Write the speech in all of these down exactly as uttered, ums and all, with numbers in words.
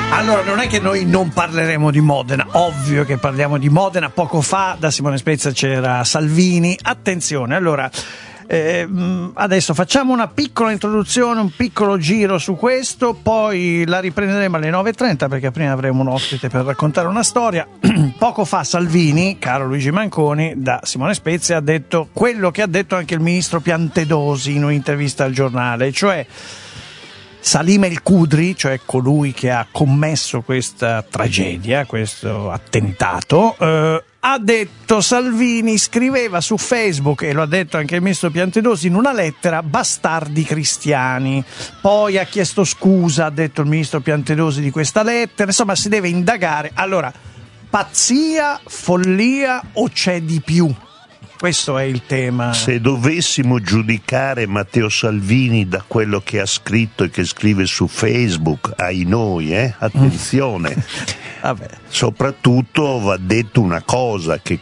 Allora, non è che noi non parleremo di Modena, ovvio che parliamo di Modena. Poco fa da Simone Spezia c'era Salvini. Attenzione, allora, eh, adesso facciamo una piccola introduzione, un piccolo giro su questo, poi la riprenderemo alle nove e trenta perché prima avremo un ospite per raccontare una storia. Poco fa Salvini, caro Luigi Manconi, da Simone Spezia ha detto quello che ha detto anche il ministro Piantedosi in un'intervista al giornale, cioè Salim El Khudri, cioè colui che ha commesso questa tragedia, questo attentato, eh, ha detto, Salvini scriveva su Facebook, e lo ha detto anche il ministro Piantedosi in una lettera, bastardi cristiani. Poi ha chiesto scusa, ha detto il ministro Piantedosi, di questa lettera. Insomma, si deve indagare. Allora, pazzia, follia o c'è di più? Questo è il tema. Se dovessimo giudicare Matteo Salvini da quello che ha scritto e che scrive su Facebook, ai noi, eh? attenzione, Vabbè. Soprattutto va detto una cosa, che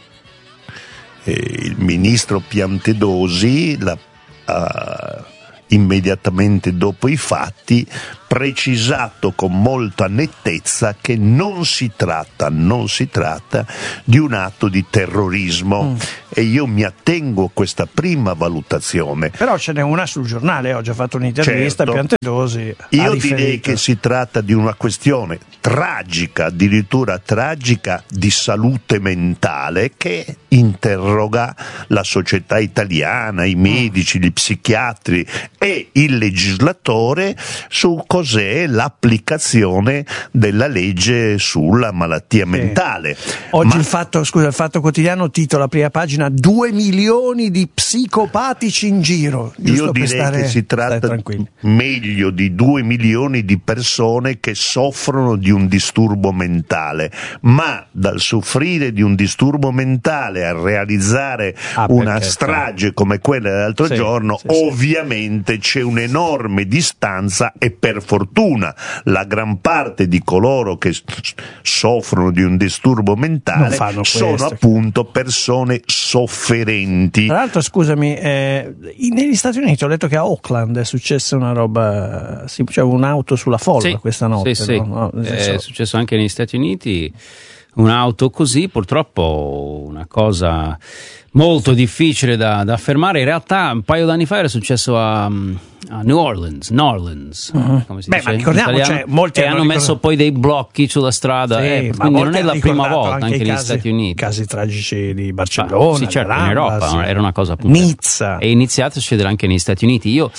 eh, il ministro Piantedosi la, uh, immediatamente dopo i fatti precisato con molta nettezza che non si tratta, non si tratta di un atto di terrorismo, mm. e io mi attengo a questa prima valutazione. Però ce n'è una sul giornale, oggi ha fatto un'intervista, certo. Piantedosi Io ha direi che si tratta di una questione tragica, addirittura tragica, di salute mentale, che interroga la società italiana, i medici, gli psichiatri e il legislatore su cos'è l'applicazione della legge sulla malattia sì. mentale. Oggi Ma... il fatto, scusa, il Fatto Quotidiano titola, prima pagina, due milioni di psicopatici in giro. Io direi stare, che si tratta meglio di due milioni di persone che soffrono di un disturbo mentale, ma dal soffrire di un disturbo mentale a realizzare ah, una perché, strage come quella dell'altro sì, giorno, sì, ovviamente sì. c'è un'enorme distanza, e per fortuna la gran parte di coloro che soffrono di un disturbo mentale sono appunto persone sofferenti. Tra l'altro, scusami, eh, negli Stati Uniti ho letto che a Oakland è successa una roba, sì, cioè un'auto sulla folla sì, questa notte. Sì, sì. No? No, è successo anche negli Stati Uniti, un'auto così, purtroppo una cosa molto difficile da, da affermare. In realtà un paio d'anni fa era successo a, a New Orleans, New Orleans, uh-huh. come si Beh, dice ma ricordiamo, cioè, molti e hanno ricordato... messo poi dei blocchi sulla strada, sì, eh, quindi non è la prima volta anche, anche negli casi, Stati Uniti. Casi tragici di Barcellona, ah, sì, certo, in Europa sì. era una cosa appunto, Nizza. È iniziato a succedere anche negli Stati Uniti. Io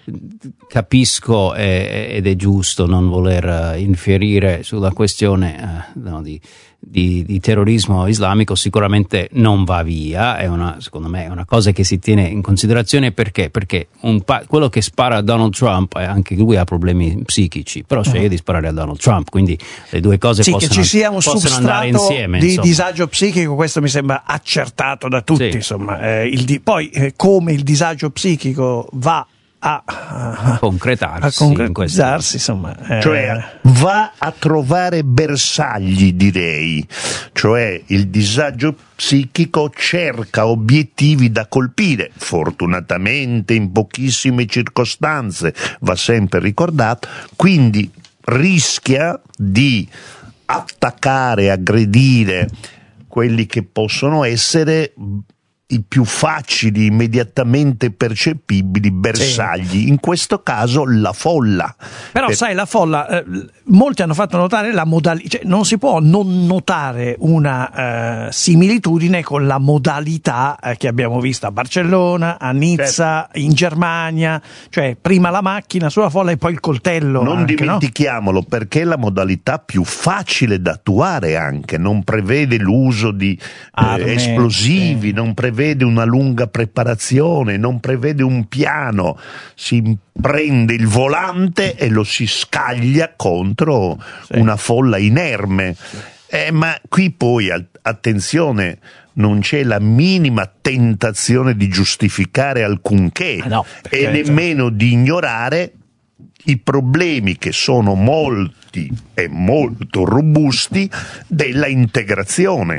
capisco eh, ed è giusto non voler uh, infierire sulla questione uh, no, di Di, di terrorismo islamico, sicuramente non va via, è una, secondo me è una cosa che si tiene in considerazione. Perché? Perché un pa- quello che spara a Donald Trump, eh, anche lui ha problemi psichici, però sceglie uh-huh. di sparare a Donald Trump, quindi le due cose sì, possono, che ci sia un possono andare insieme. Di insomma. disagio psichico, questo mi sembra accertato da tutti, sì. insomma. Eh, il di- poi eh, come il disagio psichico va a, a concretarsi, a concretizzarsi, insomma, eh. cioè va a trovare bersagli, direi, cioè il disagio psichico cerca obiettivi da colpire, fortunatamente in pochissime circostanze, va sempre ricordato, quindi rischia di attaccare, aggredire quelli che possono essere i più facili, immediatamente percepibili bersagli, sì. in questo caso la folla. Però per... sai, la folla, eh, molti hanno fatto notare la modalità, cioè non si può non notare una eh, similitudine con la modalità eh, che abbiamo visto a Barcellona, a Nizza, certo. in Germania, cioè prima la macchina sulla folla e poi il coltello. Non anche, dimentichiamolo, no? Perché è la modalità più facile da attuare, anche non prevede l'uso di Arme, eh, esplosivi, sì. non prevede prevede una lunga preparazione, non prevede un piano, si prende il volante e lo si scaglia contro sì. una folla inerme. Eh, ma qui poi, attenzione, non c'è la minima tentazione di giustificare alcunché ah, no, e nemmeno di ignorare i problemi, che sono molti e molto robusti, della integrazione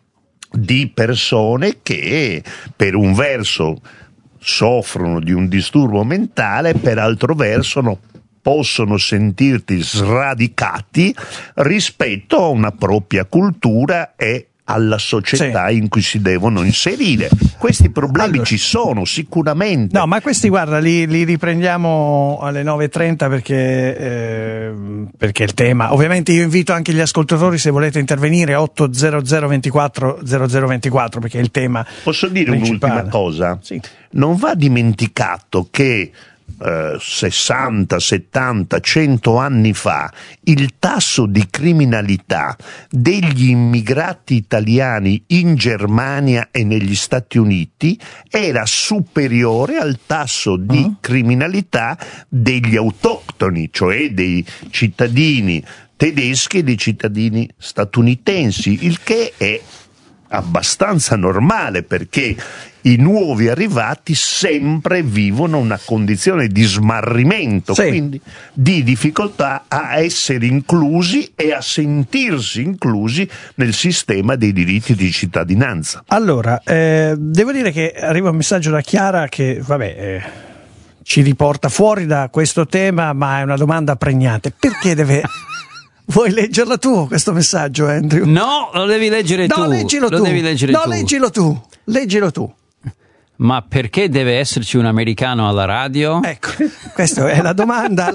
di persone che per un verso soffrono di un disturbo mentale, per altro verso no, possono sentirti sradicati rispetto a una propria cultura e alla società sì. in cui si devono inserire. Questi problemi allora, ci sono sicuramente. No, ma questi guarda li, li riprendiamo alle nove e trenta perché, eh, perché il tema, ovviamente io invito anche gli ascoltatori, se volete intervenire, otto zero zero ventiquattro zero zero ventiquattro, perché è il tema. Posso dire principale. Un'ultima cosa? Sì. Non va dimenticato che Uh, sessanta, settanta, cento anni fa il tasso di criminalità degli immigrati italiani in Germania e negli Stati Uniti era superiore al tasso di uh-huh. criminalità degli autoctoni, cioè dei cittadini tedeschi e dei cittadini statunitensi, il che è abbastanza normale perché i nuovi arrivati sempre vivono una condizione di smarrimento, sì. quindi di difficoltà a essere inclusi e a sentirsi inclusi nel sistema dei diritti di cittadinanza. Allora, eh, devo dire che arriva un messaggio da Chiara che, vabbè, eh, ci riporta fuori da questo tema, ma è una domanda pregnante. Perché deve... Vuoi leggerla tu questo messaggio, Andrew? No, lo devi leggere no, tu. Leggilo lo tu. devi leggere no, tu. leggilo tu. Leggilo tu. Ma perché deve esserci un americano alla radio? Ecco, questa è la domanda.